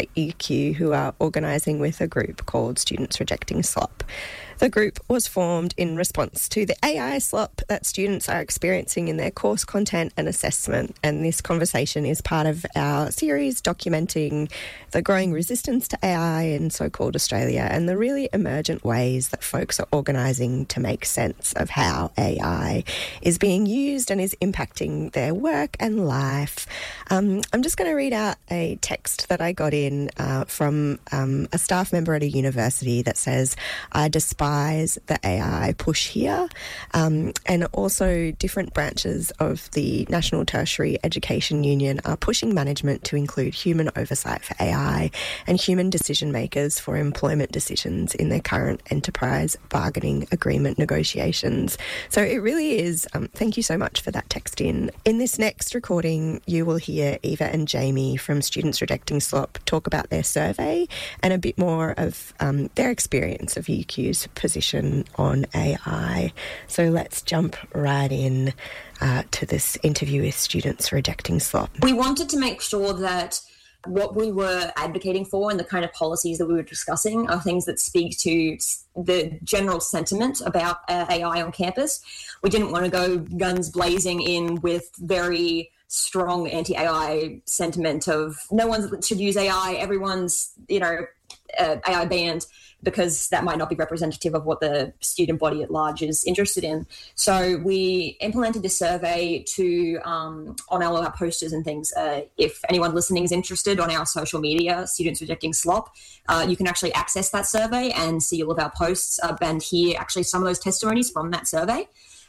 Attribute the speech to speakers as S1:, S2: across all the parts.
S1: UQ who are organising with a group called Students Rejecting Slop. The group was formed in response to the AI slop that students are experiencing in their course content and assessment. And this conversation is part of our series documenting the growing resistance to AI in so-called Australia and the really emergent ways that folks are organising to make sense of how AI is being used and is impacting their work and life. I'm just going to read out a text that I got in from a staff member at a university that says, "I despise the AI push here," and also different branches of the National Tertiary Education Union are pushing management to include human oversight for AI and human decision makers for employment decisions in their current enterprise bargaining agreement negotiations. So it really is, thank you so much for that text in. In this next recording, you will hear Eva and Jamie from Students Rejecting Slop talk about their survey and a bit more of their experience of UQ's position on AI. So let's jump right in to this interview with Students Rejecting Slop.
S2: We wanted to make sure that what we were advocating for and the kind of policies that we were discussing are things that speak to the general sentiment about AI on campus. We didn't want to go guns blazing in with very strong anti-AI sentiment of no one should use AI, everyone's, AI banned, because that might not be representative of what the student body at large is interested in. So we implemented this survey to on all our posters and things. If anyone listening is interested, on our social media, Students Rejecting Slop, you can actually access that survey and see all of our posts and hear actually some of those testimonies from that survey.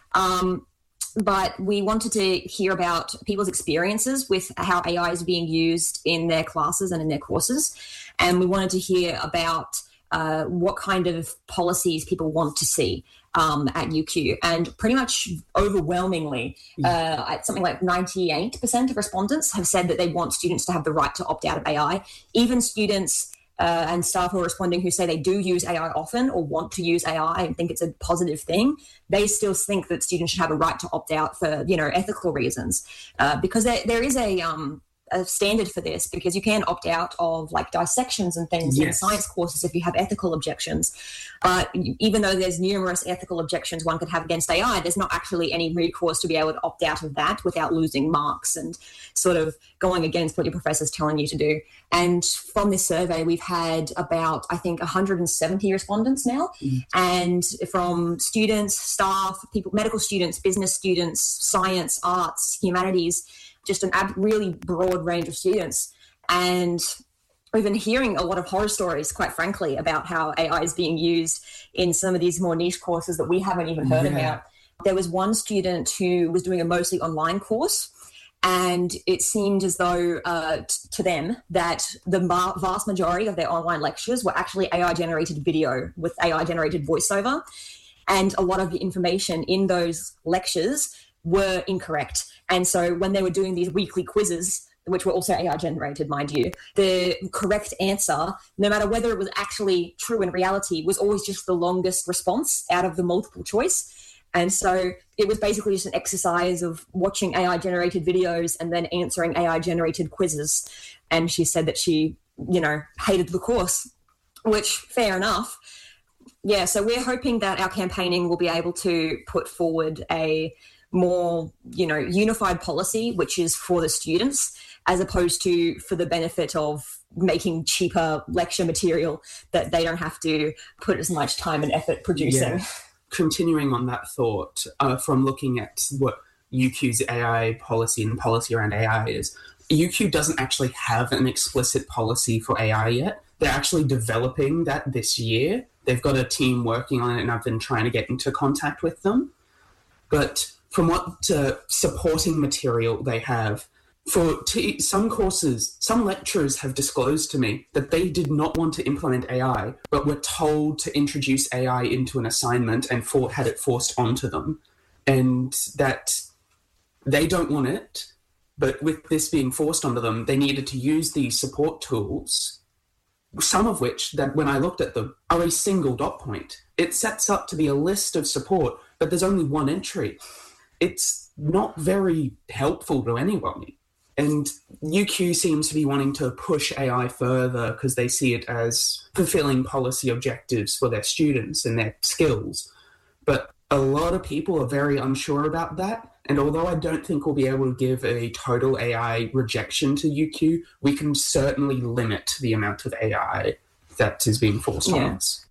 S2: But we wanted to hear about people's experiences with how AI is being used in their classes and in their courses. And we wanted to hear about what kind of policies people want to see at UQ. And pretty much overwhelmingly, something like 98% of respondents have said that they want students to have the right to opt out of AI. Even students and staff who are responding who say they do use AI often or want to use AI and think it's a positive thing, they still think that students should have a right to opt out for, ethical reasons. Because there is a standard for this, because you can opt out of like dissections and things in science courses if you have ethical objections. But even though there's numerous ethical objections one could have against AI, there's not actually any recourse to be able to opt out of that without losing marks and sort of going against what your professor's telling you to do. And from this survey, we've had about, I think, 170 respondents now. And from students, staff, people, medical students, business students, science, arts, humanities, just a really broad range of students. And we've been hearing a lot of horror stories, quite frankly, about how AI is being used in some of these more niche courses that we haven't even heard about. There was one student who was doing a mostly online course, and it seemed as though to them that the vast majority of their online lectures were actually AI-generated video with AI-generated voiceover. And a lot of the information in those lectures were incorrect. And so when they were doing these weekly quizzes, which were also AI generated, mind you, the correct answer, no matter whether it was actually true in reality, was always just the longest response out of the multiple choice. And so it was basically just an exercise of watching AI generated videos and then answering AI generated quizzes. And she said that she, hated the course, which fair enough. Yeah, so we're hoping that our campaigning will be able to put forward a more, unified policy, which is for the students, as opposed to for the benefit of making cheaper lecture material that they don't have to put as much time and effort producing.
S3: Yeah. Continuing on that thought, from looking at what UQ's AI policy and policy around AI is, UQ doesn't actually have an explicit policy for AI yet. They're actually developing that this year. They've got a team working on it, and I've been trying to get into contact with them. But from what supporting material they have, for some courses, some lecturers have disclosed to me that they did not want to implement AI, but were told to introduce AI into an assignment and had it forced onto them, and that they don't want it, but with this being forced onto them, they needed to use these support tools, some of which, that when I looked at them, are a single dot point. It sets up to be a list of support, but there's only one entry. It's not very helpful to anyone. And UQ seems to be wanting to push AI further because they see it as fulfilling policy objectives for their students and their skills. But a lot of people are very unsure about that. And although I don't think we'll be able to give a total AI rejection to UQ, we can certainly limit the amount of AI that is being forced on us.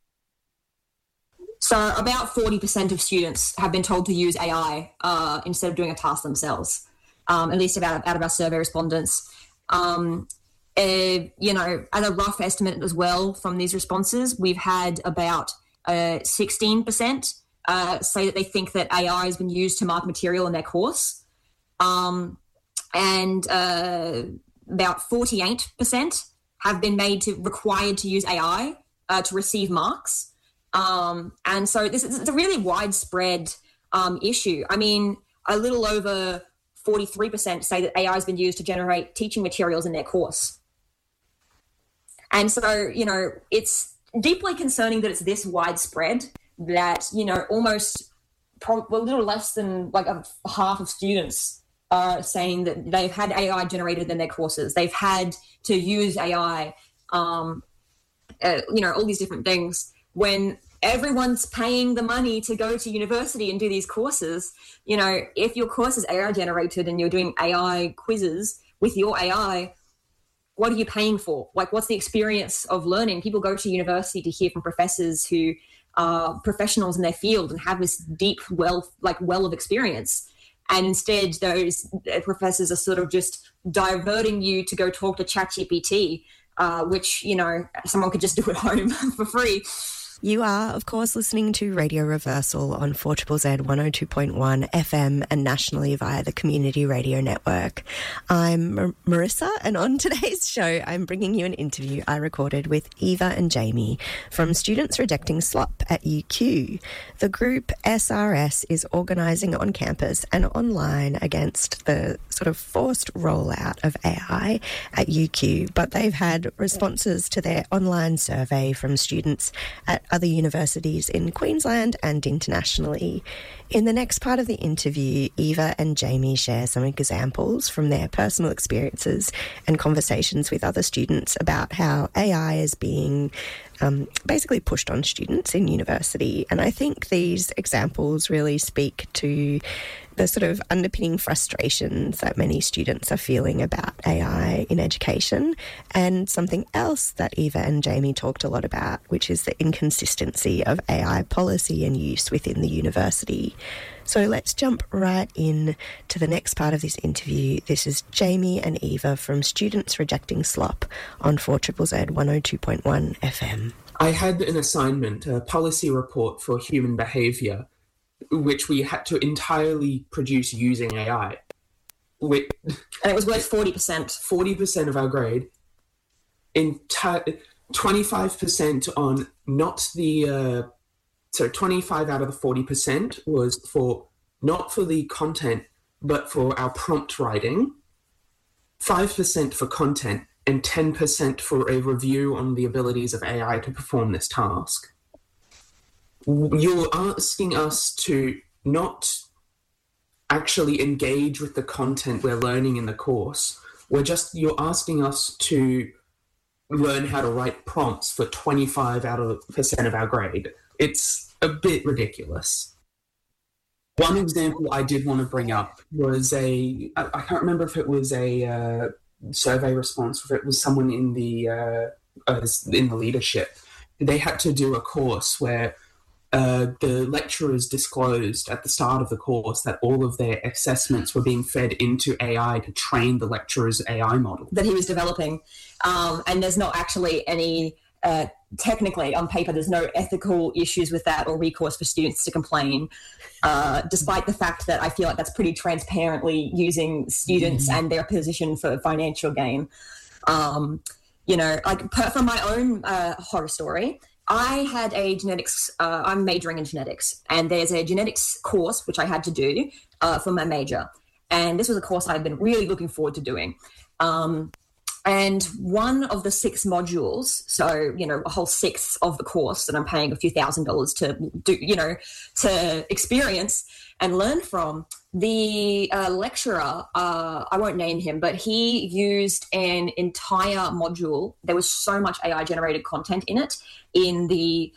S2: So about 40% of students have been told to use AI instead of doing a task themselves, at least out of our survey respondents. As a rough estimate as well from these responses, we've had about 16% say that they think that AI has been used to mark material in their course. And about 48% have been required to use AI to receive marks. And so it's a really widespread issue. I mean, a little over 43% say that AI has been used to generate teaching materials in their course. And so, it's deeply concerning that it's this widespread that, almost a little less than like half of students are saying that they've had AI generated in their courses. They've had to use AI, all these different things. When everyone's paying the money to go to university and do these courses, if your course is AI generated and you're doing AI quizzes with your AI, what are you paying for? Like, what's the experience of learning? People go to university to hear from professors who are professionals in their field and have this deep well of experience. And instead, those professors are sort of just diverting you to go talk to ChatGPT, which, someone could just do at home for free.
S1: You are, of course, listening to Radio Reversal on 4ZZZ 102.1 FM and nationally via the Community Radio Network. I'm Marissa, and on today's show, I'm bringing you an interview I recorded with Eva and Jamie from Students Rejecting SLOP at UQ. The group SRS is organising on campus and online against the sort of forced rollout of AI at UQ, but they've had responses to their online survey from students at other universities in Queensland and internationally. In the next part of the interview, Eva and Jamie share some examples from their personal experiences and conversations with other students about how AI is being basically pushed on students in university. And I think these examples really speak to the sort of underpinning frustrations that many students are feeling about AI in education, and something else that Eva and Jamie talked a lot about, which is the inconsistency of AI policy and use within the university. So let's jump right in to the next part of this interview. This is Jamie and Eva from Students Rejecting SLOP on 4ZZZ 102.1 FM.
S3: I had an assignment, a policy report for human behaviour, which we had to entirely produce using AI.
S2: And it was worth 40%.
S3: 40% of our grade. 25% on not the... So 25 out of the 40% was for not for the content, but for our prompt writing, 5% for content, and 10% for a review on the abilities of AI to perform this task. You're asking us to not actually engage with the content we're learning in the course. You're asking us to learn how to write prompts for 25% of our grade. It's a bit ridiculous. One example I did want to bring up was I can't remember if it was a survey response, or if it was someone in the leadership. They had to do a course where the lecturers disclosed at the start of the course that all of their assessments were being fed into AI to train the lecturer's AI model
S2: that he was developing. And there's not actually any... technically, on paper, there's no ethical issues with that or recourse for students to complain, despite the fact that I feel like that's pretty transparently using students and their position for financial gain. From my own horror story, I had a genetics, I'm majoring in genetics, and there's a genetics course which I had to do for my major. And this was a course I'd been really looking forward to doing. And one of the 6 modules, so, a whole 6th of the course that I'm paying a few $1,000s to do, to experience and learn from, the lecturer, I won't name him, but he used an entire module. There was so much AI generated content in it. In the,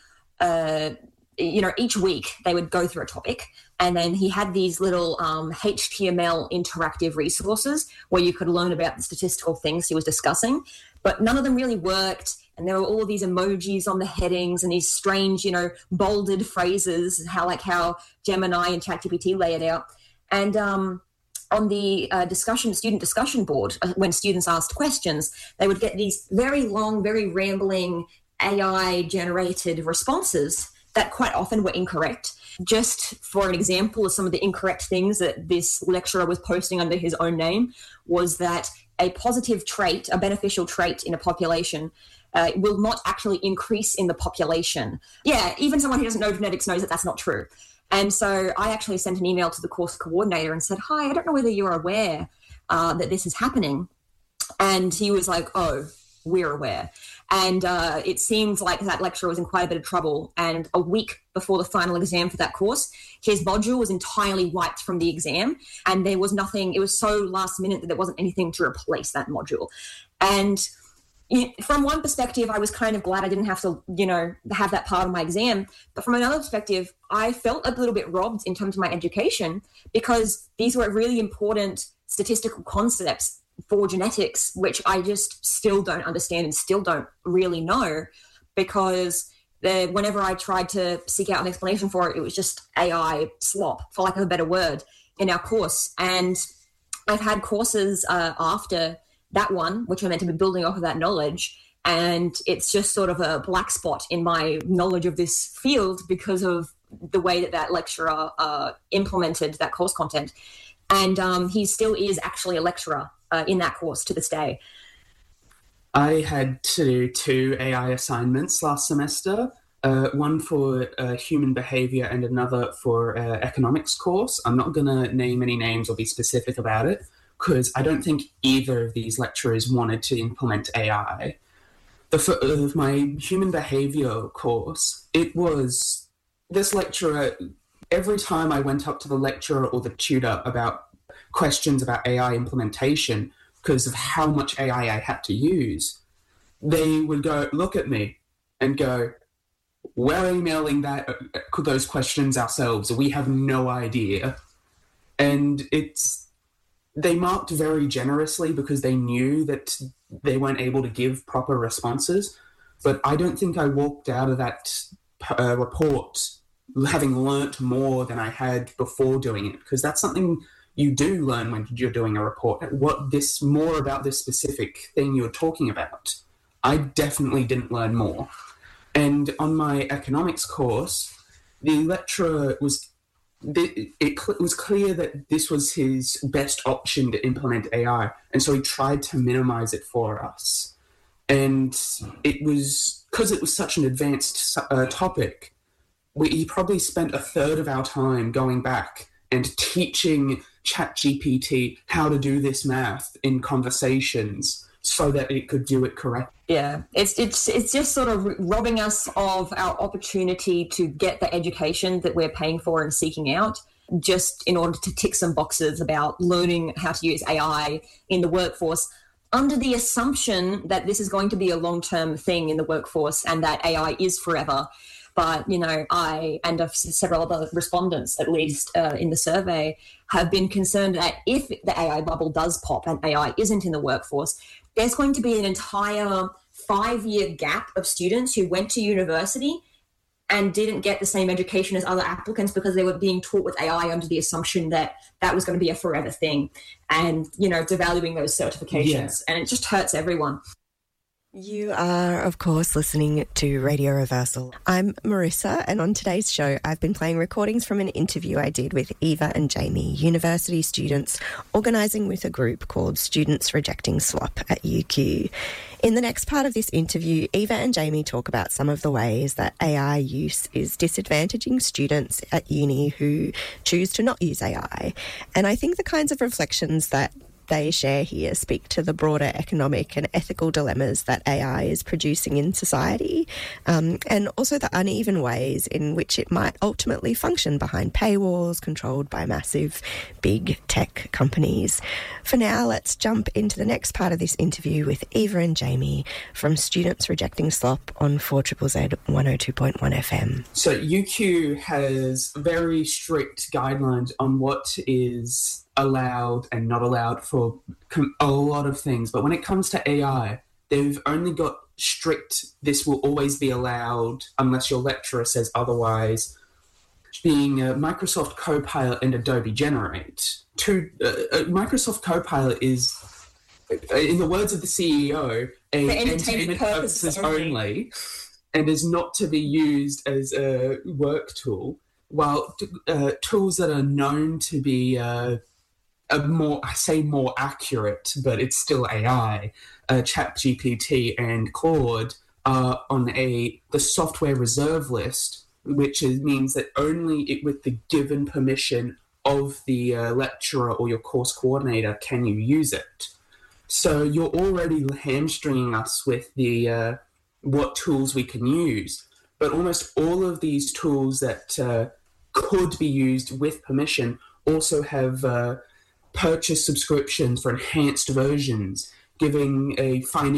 S2: each week they would go through a topic, and then he had these little HTML interactive resources where you could learn about the statistical things he was discussing, but none of them really worked. And there were all these emojis on the headings and these strange, bolded phrases, how Gemini and ChatGPT lay it out. And on the student discussion board, when students asked questions, they would get these very long, very rambling AI-generated responses that quite often were incorrect. Just for an example of some of the incorrect things that this lecturer was posting under his own name was that a positive trait, a beneficial trait in a population, will not actually increase in the population. Yeah, even someone who doesn't know genetics knows that that's not true. And so I actually sent an email to the course coordinator and said, hi, I don't know whether you're aware that this is happening. And he was like, oh, we're aware. And it seemed like that lecturer was in quite a bit of trouble. And a week before the final exam for that course, his module was entirely wiped from the exam. And there was nothing, it was so last minute that there wasn't anything to replace that module. And from one perspective, I was kind of glad I didn't have to, have that part of my exam. But from another perspective, I felt a little bit robbed in terms of my education because these were really important statistical concepts for genetics, which I just still don't understand and still don't really know, because whenever I tried to seek out an explanation for it, it was just AI slop, for lack of a better word, in our course. And I've had courses after that one, which are meant to be building off of that knowledge, and it's just sort of a black spot in my knowledge of this field because of the way that lecturer implemented that course content. And he still is actually a lecturer in that course to this day.
S3: I had to do 2 AI assignments last semester, one for human behavior and another for economics course. I'm not going to name any names or be specific about it, because I don't think either of these lecturers wanted to implement AI. My human behavior course, it was this lecturer, every time I went up to the lecturer or the tutor about questions about AI implementation, because of how much AI I had to use, they would go look at me and go, we're emailing those questions ourselves. We have no idea. And they marked very generously because they knew that they weren't able to give proper responses. But I don't think I walked out of that report having learnt more than I had before doing it, because that's something you do learn when you're doing a report. More about this specific thing you're talking about. I definitely didn't learn more. And on my economics course, the lecturer it was clear that this was his best option to implement AI, and so he tried to minimize it for us. And it was, because it was such an advanced topic, he probably spent a third of our time going back and teaching ChatGPT how to do this math in conversations so that it could do it correctly.
S2: Yeah, it's just sort of robbing us of our opportunity to get the education that we're paying for and seeking out, just in order to tick some boxes about learning how to use AI in the workforce, under the assumption that this is going to be a long-term thing in the workforce and that AI is forever. But, I and several other respondents, at least in the survey, have been concerned that if the AI bubble does pop and AI isn't in the workforce, there's going to be an entire 5-year gap of students who went to university and didn't get the same education as other applicants because they were being taught with AI under the assumption that that was going to be a forever thing, and, devaluing those certifications. Yeah. And it just hurts everyone.
S1: You are, of course, listening to Radio Reversal. I'm Marissa, and on today's show, I've been playing recordings from an interview I did with Eva and Jamie, university students organising with a group called Students Rejecting Slop at UQ. In the next part of this interview, Eva and Jamie talk about some of the ways that AI use is disadvantaging students at uni who choose to not use AI. And I think the kinds of reflections that they share here speak to the broader economic and ethical dilemmas that AI is producing in society, and also the uneven ways in which it might ultimately function behind paywalls controlled by massive big tech companies. For now, let's jump into the next part of this interview with Eva and Jamie from Students Rejecting Slop on 4ZZZ 102.1 FM.
S3: So UQ has very strict guidelines on what is allowed and not allowed for a lot of things. But when it comes to AI, they've only got strict, this will always be allowed unless your lecturer says otherwise, being Microsoft Copilot and Adobe Generate. Microsoft Copilot is, in the words of the CEO,
S2: for entertainment purposes only,
S3: and is not to be used as a work tool, while tools that are known to be more accurate, but it's still AI, ChatGPT and Claude are on the software reserve list, which means that only with the given permission of the lecturer or your course coordinator can you use it. So you're already hamstringing us with the what tools we can use. But almost all of these tools that could be used with permission also have purchase subscriptions for enhanced versions, giving a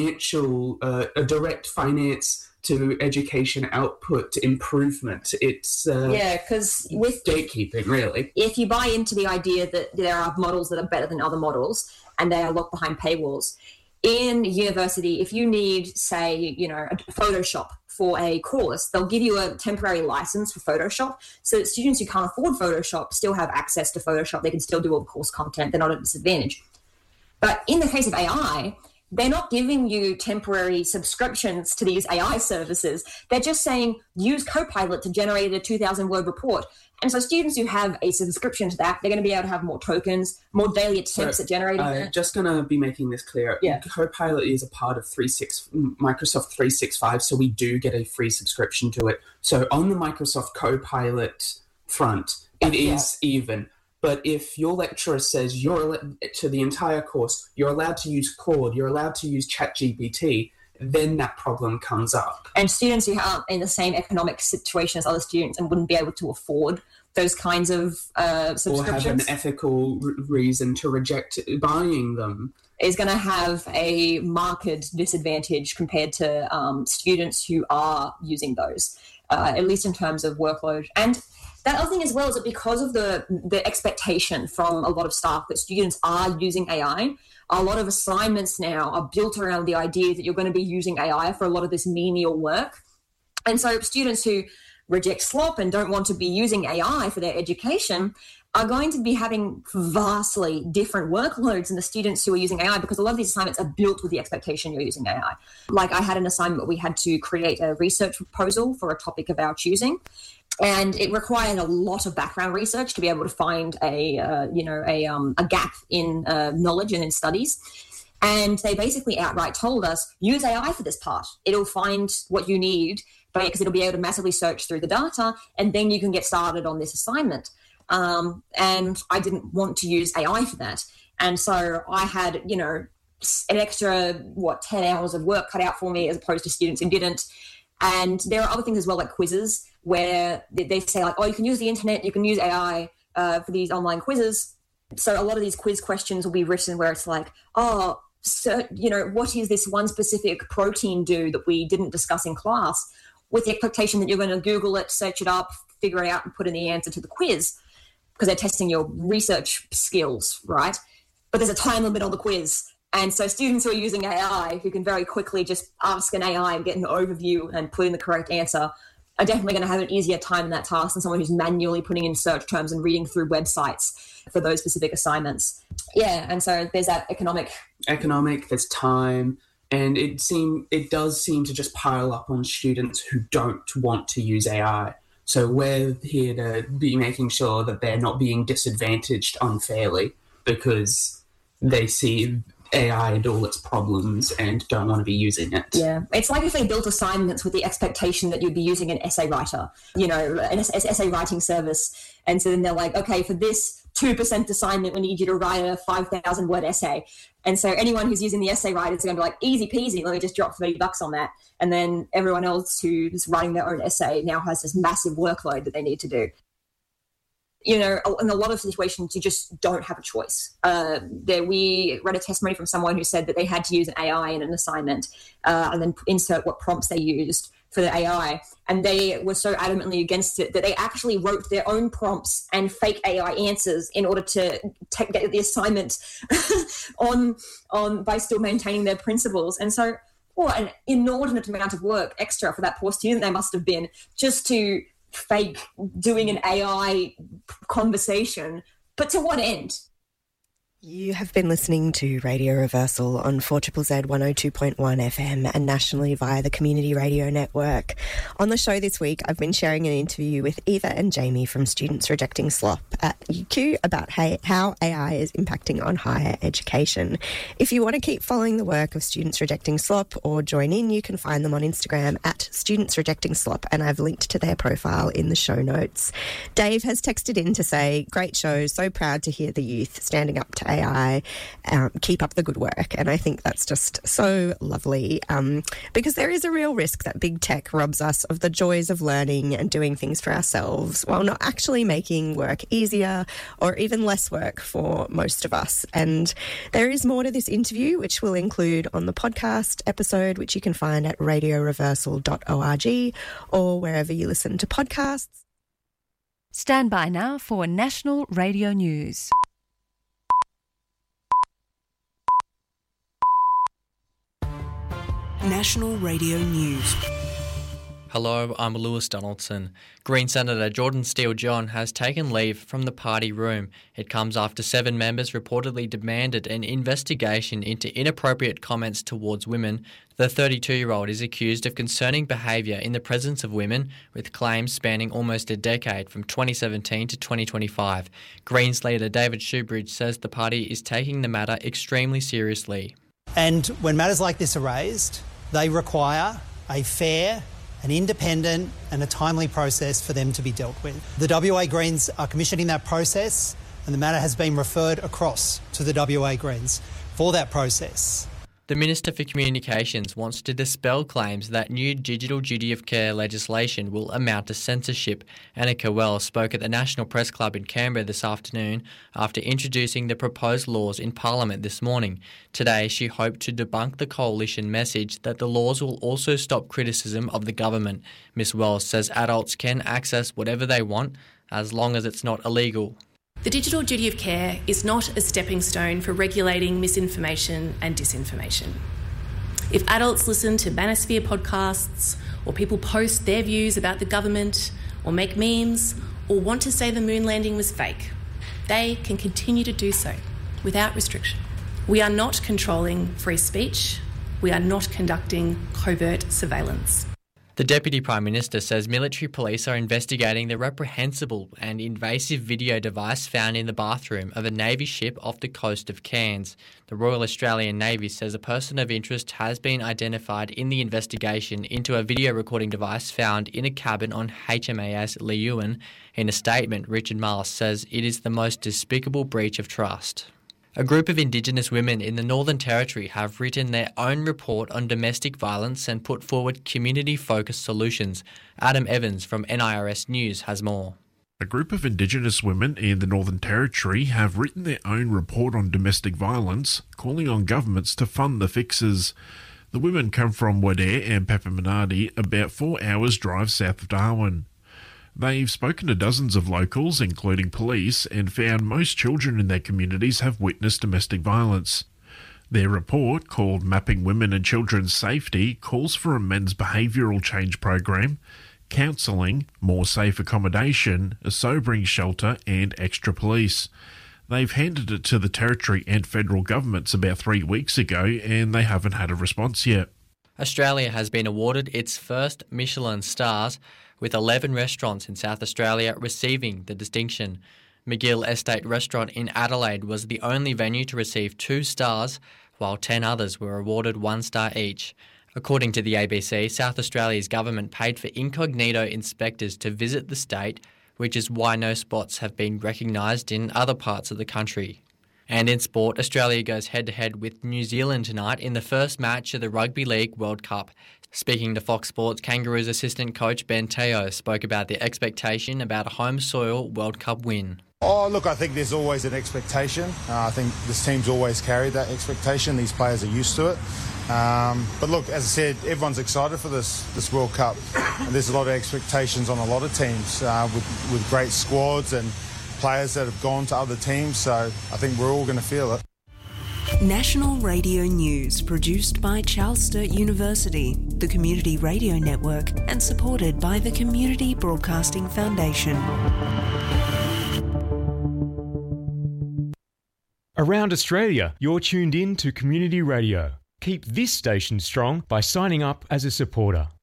S3: direct finance to education output improvement. It's
S2: because with
S3: gatekeeping, really.
S2: If you buy into the idea that there are models that are better than other models and they are locked behind paywalls, in university, if you need, say, Photoshop for a course, they'll give you a temporary license for Photoshop so that students who can't afford Photoshop still have access to Photoshop. They can still do all the course content. They're not at a disadvantage. But in the case of AI, they're not giving you temporary subscriptions to these AI services. They're just saying, use Copilot to generate a 2,000-word report. And so students who have a subscription to that, they're going to be able to have more tokens, more daily attempts at generating that.
S3: Just going to be making this clear.
S2: Yeah.
S3: Copilot is a part of Microsoft 365, so we do get a free subscription to it. So on the Microsoft Copilot front, it is even. But if your lecturer says to the entire course, you're allowed to use Claude, you're allowed to use ChatGPT, then that problem comes up.
S2: And students who aren't in the same economic situation as other students and wouldn't be able to afford those kinds of subscriptions,
S3: or have an ethical reason to reject buying them,
S2: is going to have a marked disadvantage compared to students who are using those, at least in terms of workload. And that other thing as well is that because of the expectation from a lot of staff that students are using AI, a lot of assignments now are built around the idea that you're going to be using AI for a lot of this menial work. And so students who reject slop and don't want to be using AI for their education are going to be having vastly different workloads than the students who are using AI, because a lot of these assignments are built with the expectation you're using AI. Like I had an assignment where we had to create a research proposal for a topic of our choosing. And it required a lot of background research to be able to find a gap in knowledge and in studies. And they basically outright told us, use AI for this part. It'll find what you need, because it'll be able to massively search through the data, and then you can get started on this assignment. And I didn't want to use AI for that. And so I had, an extra, 10 hours of work cut out for me as opposed to students who didn't. And there are other things as well, like quizzes, where they say like, oh, you can use the internet, you can use AI for these online quizzes. So a lot of these quiz questions will be written where it's like, oh, so, what is this one specific protein do that we didn't discuss in class, with the expectation that you're going to Google it, search it up, figure it out, and put in the answer to the quiz, because they're testing your research skills, right? But there's a time limit on the quiz. And so students who are using AI, who can very quickly just ask an AI and get an overview and put in the correct answer, are definitely going to have an easier time in that task than someone who's manually putting in search terms and reading through websites for those specific assignments. Yeah, and so there's that economic,
S3: there's time, and it does seem to just pile up on students who don't want to use AI. So we're here to be making sure that they're not being disadvantaged unfairly because they see AI and all its problems and don't want to be using it.
S2: Yeah. It's like if they built assignments with the expectation that you'd be using an essay writer, an essay writing service. And so then they're like, okay, for this 2% assignment, we need you to write a 5,000 word essay. And so anyone who's using the essay writer is going to be like, easy peasy, let me just drop $30 on that. And then everyone else who's writing their own essay now has this massive workload that they need to do. In a lot of situations, you just don't have a choice. We read a testimony from someone who said that they had to use an AI in an assignment and then insert what prompts they used for the AI. And they were so adamantly against it that they actually wrote their own prompts and fake AI answers in order to get the assignment on by still maintaining their principles. And so, an inordinate amount of work extra for that poor student they must have been just to fake doing an AI conversation. But to what end?
S1: You have been listening to Radio Reversal on 4ZZZ 102.1 FM and nationally via the Community Radio Network. On the show this week, I've been sharing an interview with Eva and Jamie from Students Rejecting Slop at UQ about how AI is impacting on higher education. If you want to keep following the work of Students Rejecting Slop or join in, you can find them on Instagram at Students Rejecting Slop, and I've linked to their profile in the show notes. Dave has texted in to say, great show, so proud to hear the youth standing up to AI. Keep up the good work. And I think that's just so lovely because there is a real risk that big tech robs us of the joys of learning and doing things for ourselves while not actually making work easier or even less work for most of us. And there is more to this interview, which we'll include on the podcast episode, which you can find at radioreversal.org or wherever you listen to podcasts.
S4: Stand by now for National Radio News.
S5: National Radio News.
S6: Hello, I'm Lewis Donaldson. Green Senator Jordan Steele-John has taken leave from the party room. It comes after 7 members reportedly demanded an investigation into inappropriate comments towards women. The 32-year-old is accused of concerning behaviour in the presence of women, with claims spanning almost a decade from 2017 to 2025. Greens leader David Shoebridge says the party is taking the matter extremely seriously.
S7: And when matters like this are raised, they require a fair, an independent and a timely process for them to be dealt with. The WA Greens are commissioning that process, and the matter has been referred across to the WA Greens for that process.
S6: The Minister for Communications wants to dispel claims that new digital duty of care legislation will amount to censorship. Annika Wells spoke at the National Press Club in Canberra this afternoon after introducing the proposed laws in Parliament this morning. Today, she hoped to debunk the coalition message that the laws will also stop criticism of the government. Ms Wells says adults can access whatever they want as long as it's not illegal.
S8: The digital duty of care is not a stepping stone for regulating misinformation and disinformation. If adults listen to Manosphere podcasts, or people post their views about the government, or make memes, or want to say the moon landing was fake, they can continue to do so without restriction. We are not controlling free speech. We are not conducting covert surveillance.
S6: The Deputy Prime Minister says military police are investigating the reprehensible and invasive video device found in the bathroom of a Navy ship off the coast of Cairns. The Royal Australian Navy says a person of interest has been identified in the investigation into a video recording device found in a cabin on HMAS Leeuwin. In a statement, Richard Marles says it is the most despicable breach of trust. A group of Indigenous women in the Northern Territory have written their own report on domestic violence and put forward community-focused solutions. Adam Evans from NIRS News has more.
S9: A group of Indigenous women in the Northern Territory have written their own report on domestic violence, calling on governments to fund the fixes. The women come from Wadare and Papamanadi, about 4 hours' drive south of Darwin. They've spoken to dozens of locals, including police, and found most children in their communities have witnessed domestic violence. Their report, called Mapping Women and Children's Safety, calls for a men's behavioural change program, counselling, more safe accommodation, a sobering shelter and extra police. They've handed it to the Territory and federal governments about 3 weeks ago, and they haven't had a response yet.
S6: Australia has been awarded its first Michelin stars, with 11 restaurants in South Australia receiving the distinction. McGill Estate Restaurant in Adelaide was the only venue to receive 2 stars, while 10 others were awarded 1 star each. According to the ABC, South Australia's government paid for incognito inspectors to visit the state, which is why no spots have been recognised in other parts of the country. And in sport, Australia goes head-to-head with New Zealand tonight in the first match of the Rugby League World Cup. Speaking to Fox Sports, Kangaroos assistant coach Ben Teo spoke about the expectation about a home soil World Cup win.
S10: Oh, look, I think there's always an expectation. I think this team's always carried that expectation. These players are used to it. But look, as I said, everyone's excited for this World Cup. And there's a lot of expectations on a lot of teams with great squads and players that have gone to other teams. So I think we're all going to feel it.
S5: National Radio News, produced by Charles Sturt University, the Community Radio Network, and supported by the Community Broadcasting Foundation.
S11: Around Australia, you're tuned in to Community Radio. Keep this station strong by signing up as a supporter.